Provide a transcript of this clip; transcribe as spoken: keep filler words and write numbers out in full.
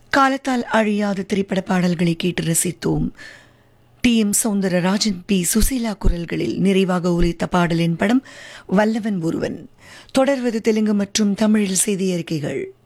காலத்தால் அழியாத திரைப்பட பாடல்களை கேட்டு ரசித்தோம். D M Soundararajan, B Susheela குரல்களில் நிறைவாக ஒலித்த பாடலின் படம் வல்லவன் ஒருவன். தொடர்வது தெலுங்கு மற்றும் தமிழில் செய்தி அறிக்கைகள்.